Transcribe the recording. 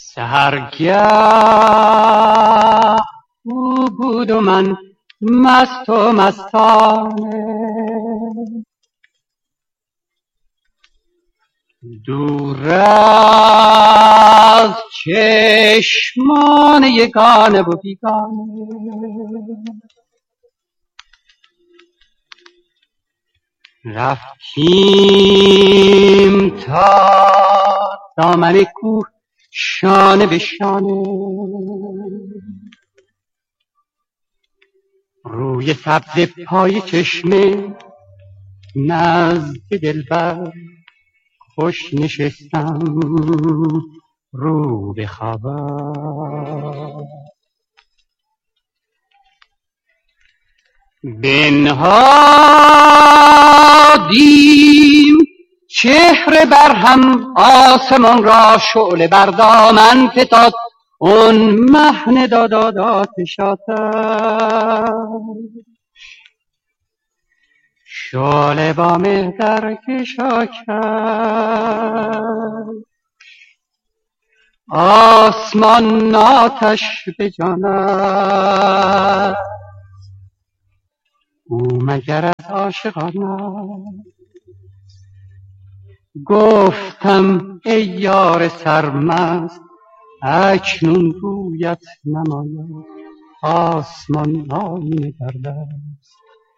سحرگه او بود و من مست و مستانه، دور از چشمان یگانه و بیگانه. رفتیم تا دامن کوه شانه به شانه، روی سبز پای چشمه نزد دلبر خوش نشستم رو به خبر. بنهادیم چهره بر هم آسمان را، شعله بر دامن فتاد اون مهن داداداتش آتش، شعله با مهتر کشا کرد، آسمان آتش به جان است. او مگر از عاشقان است؟ گفتم ای یار سرمست، اکنون رویت نماید آسمان آینه در دست.